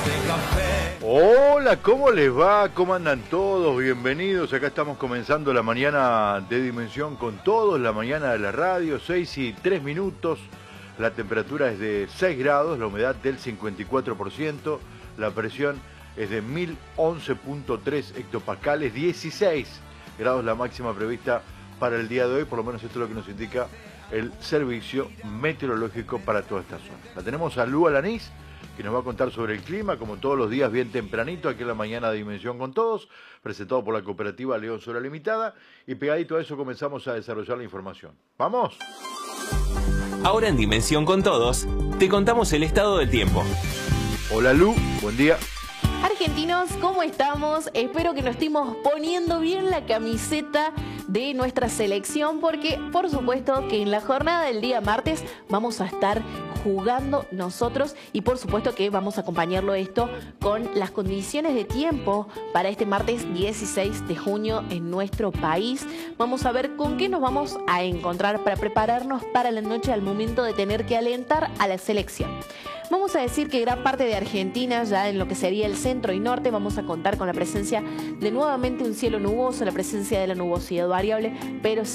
Hola, ¿cómo les va? ¿Cómo andan todos? Bienvenidos. Acá estamos comenzando la mañana de Dimensión con Todos, la mañana de la radio, 6:03. La temperatura es de 6 grados, la humedad del 54%, la presión es de 1011.3 hectopascales, 16 grados la máxima prevista para el día de hoy, por lo menos esto es lo que nos indica el servicio meteorológico para toda esta zona. La tenemos a Lu Alanís, que nos va a contar sobre el clima, como todos los días bien tempranito, aquí en la mañana de Dimensión con Todos, presentado por la cooperativa León Solar Limitada, y pegadito a eso comenzamos a desarrollar la información. ¡Vamos! Ahora en Dimensión con Todos, te contamos el estado del tiempo. Hola Lu, buen día. Argentinos, ¿cómo estamos? Espero que nos estemos poniendo bien la camiseta de nuestra selección porque, por supuesto, que en la jornada del día martes vamos a estar jugando nosotros y, por supuesto, que vamos a acompañarlo esto con las condiciones de tiempo para este martes 16 de junio en nuestro país. Vamos a ver con qué nos vamos a encontrar para prepararnos para la noche al momento de tener que alentar a la selección. Vamos a decir que gran parte de Argentina, ya en lo que sería el centro y norte, vamos a contar con la presencia de nuevamente un cielo nuboso, la presencia de la nubosidad variable, pero